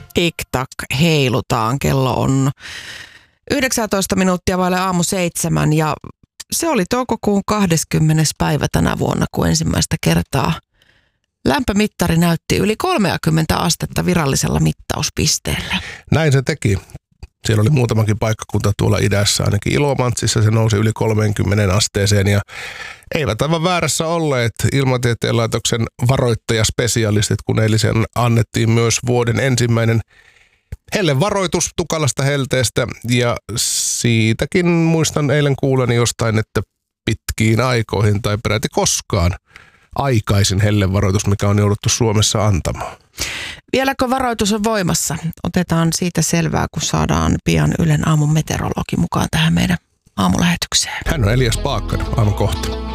Tik-tak heilutaan. Kello on 19 minuuttia vaille aamu 7 ja se oli toukokuun 20. päivä tänä vuonna, kun ensimmäistä kertaa lämpömittari näytti yli 30 astetta virallisella mittauspisteellä. Näin se teki. Siellä oli muutamakin paikkakunta tuolla idässä, ainakin Ilomantsissa se nousi yli 30 asteeseen ja eivät aivan väärässä olleet Ilmatieteen laitoksen varoittajaspesialistit, kun eilisen annettiin myös vuoden ensimmäinen hellevaroitus tukalasta helteestä ja siitäkin muistan eilen kuuleni jostain, että pitkiin aikoihin tai peräti koskaan aikaisin hellevaroitus, mikä on jouduttu Suomessa antamaan. Vieläkö varoitus on voimassa? Otetaan siitä selvää, kun saadaan pian Ylen aamun meteorologi mukaan tähän meidän aamulähetykseen. Hän on Elias Paakkanen, aivan kohta.